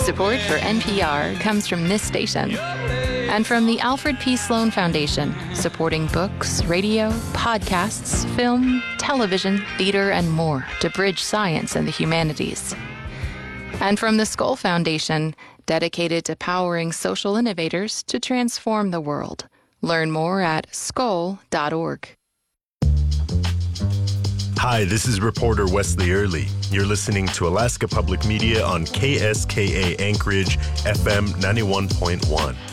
Support for NPR comes from this station and from the Alfred P. Sloan Foundation, supporting books, radio, podcasts, film, television, theater, and more to bridge science and the humanities. And from the Skoll Foundation, dedicated to powering social innovators to transform the world. Learn more at skoll.org. Hi, this is reporter Wesley Early. You're listening to Alaska Public Media on KSKA Anchorage FM 91.1.